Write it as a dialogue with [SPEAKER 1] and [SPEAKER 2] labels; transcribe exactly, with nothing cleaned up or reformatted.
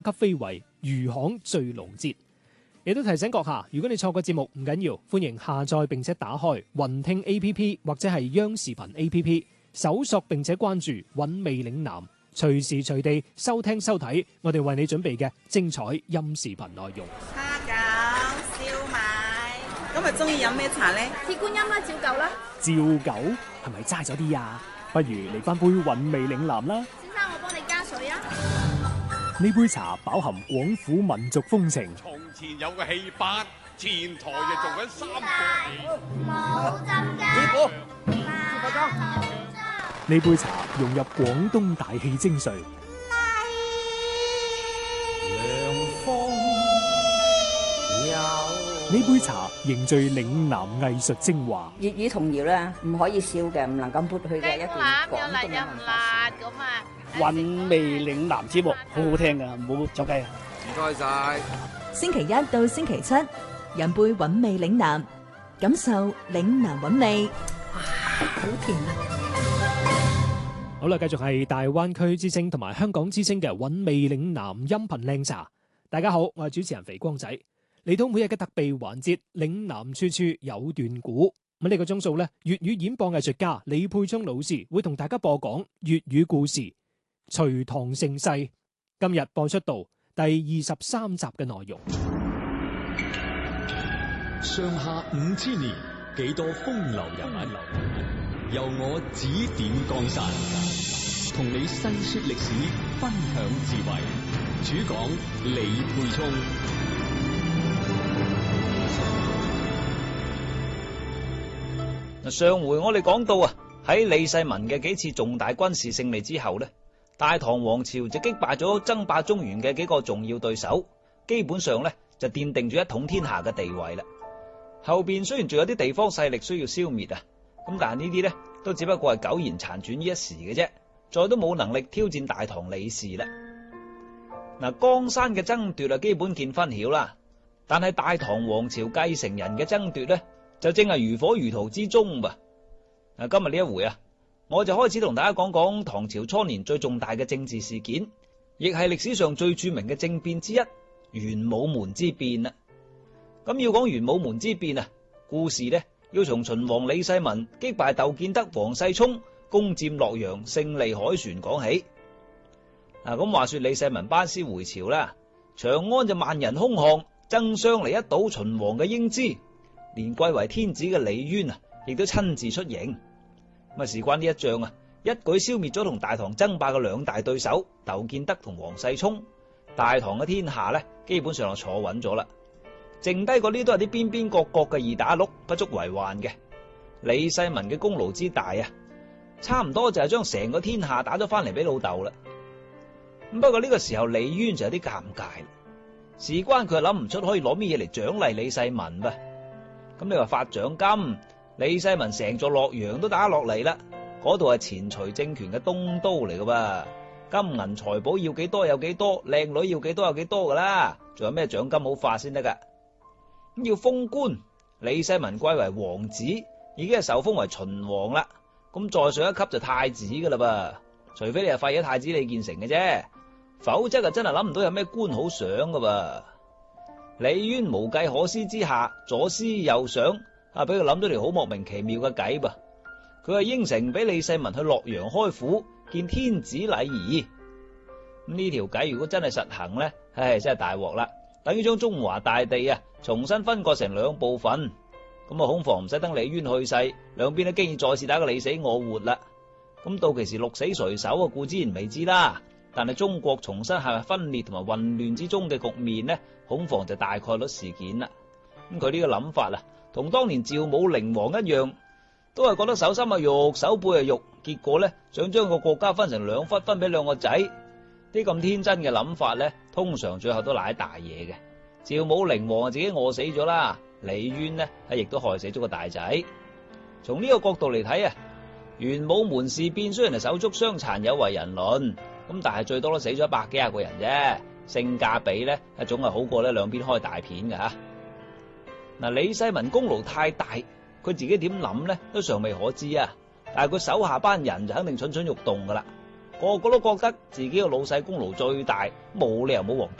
[SPEAKER 1] 級非遺魚行醉龍節。亦都提醒閣下，如果你錯過節目唔緊要，歡迎下載並且打開雲聽 A P P 或者係央視頻 A P P， 搜索並且關注韻味嶺南，隨時隨地收聽收睇我哋為你準備嘅精彩音視頻內容。
[SPEAKER 2] 蝦餃、燒賣，今日中意飲咩茶呢？
[SPEAKER 3] 鐵觀音啦，照舊啦。
[SPEAKER 1] 照舊係咪齋咗啲啊？不如嚟翻杯韻味嶺南啦。
[SPEAKER 3] 先生，我幫你加水啊。
[SPEAKER 1] 呢杯茶飽含廣府民族風情。
[SPEAKER 4] 從前有個戲班，前台就做緊三個
[SPEAKER 3] 冇浸㗎。
[SPEAKER 4] 師傅，
[SPEAKER 1] 呢杯茶融入廣東大氣精髓。呢杯茶凝聚嶺南藝術精華。
[SPEAKER 5] 粵語童謠咧，唔可以笑嘅，唔能夠抹去嘅一段廣東嘅文化。
[SPEAKER 6] 韻味嶺南節目好好聽噶，唔好走雞啊！
[SPEAKER 4] 唔該晒。
[SPEAKER 7] 星期一到星期七，飲杯韻味嶺南，感受嶺南韻味。哇，好甜啊！
[SPEAKER 1] 好啦，繼續係大灣區之聲同埋香港之聲嘅韻味嶺南音頻靚茶。大家好，我係主持人肥光仔，嚟到每日嘅特備環節，嶺南處處有段古。咁呢個鐘數呢，粵語演播藝術家李佩聰老師會同大家播講粵語故事。隋唐盛世，今日播出到第二十三集嘅內容。
[SPEAKER 8] 上下五千年，幾多風流人物，由我指點江山，同你細說歷史，分享智慧。主講李佩聰。
[SPEAKER 9] 嗱，上回我哋講到啊，喺李世民嘅幾次重大軍事勝利之後呢，大唐王朝就擊敗咗爭霸中原嘅幾個重要對手，基本上咧就奠定咗一統天下嘅地位啦。後邊雖然仲有啲地方勢力需要消滅啊，咁但係呢啲咧都只不過係苟延殘喘於一時嘅啫，再都冇能力挑戰大唐李氏啦。嗱，江山嘅爭奪啊，基本見分曉啦，但係大唐王朝繼承人嘅爭奪咧，就正係如火如荼之中噃。嗱，今日呢一回啊，我就開始同大家講講唐朝初年最重大嘅政治事件，亦係歷史上最著名嘅政變之一——玄武門之變啦。咁要講玄武門之變啊，故事呢要從秦王李世民擊敗竇建德、王世充，攻佔洛陽，勝利凱旋講起。嗱，咁話說李世民班師回朝啦，長安就萬人空巷，爭相嚟一睹秦王嘅英姿，連貴為天子嘅李淵啊，亦都親自出迎。咁啊，事關呢一仗啊，一舉消滅咗同大唐爭霸嘅兩大對手竇建德同王世充，大唐嘅天下咧基本上就坐穩咗啦。剩低嗰啲都係啲邊邊角角嘅二打六，不足為患嘅。李世民嘅功勞之大啊，差唔多就係將成個天下打咗翻嚟俾老豆啦。咁不過呢個時候李淵就有啲尷尬，事關佢係諗唔出可以攞咩嘢嚟獎勵李世民噃。咁你話發獎金？李世民成座洛陽都打落嚟啦，嗰度係前隋政權嘅東都嚟噶噃，金銀財寶要幾多有幾多，靚女要幾多有幾多噶啦，仲有咩獎金好發先得噶？咁要封官，李世民貴為王子，已經係受封為秦王啦，咁再上一級就太子噶啦噃，除非你係廢咗太子李建成嘅啫，否則就真係諗唔到有咩官好賞噶噃。李淵無計可施之下，左思右想。啊！俾佢諗到條好莫名其妙嘅計噃，佢係應承俾李世民去洛陽開府見天子禮儀。咁呢條計如果真係實行咧，唉，真係大鑊啦！等於將中華大地啊重新分割成兩部分，咁啊恐防唔使等李淵去世，兩邊都經已再次打個你死我活啦。咁到其時鹿死誰手啊，固之然未知啦。但係中國重新陷入分裂同埋混亂之中嘅局面呢，恐防就大概率事件啦。咁佢呢個諗法啊，同當年趙武靈王一樣，都係覺得手心係肉，手背係肉，結果咧想將個國家分成兩忽，分俾兩個仔。啲咁天真嘅諗法咧，通常最後都賴大嘢嘅。趙武靈王啊自己餓死咗啦，李淵呢係亦都害死咗個大仔。從呢個角度嚟睇啊，玄武門事變雖然係手足相殘有違人倫，咁但係最多都死咗百幾廿個人啫，性價比咧係總係好過咧兩邊開大片嘅吓。嗱，李世民功勞太大，佢自己點諗咧都尚未可知啊。但係佢手下班人就肯定蠢蠢欲動噶啦。 個個都覺得自己個老細功勞最大，冇理由冇皇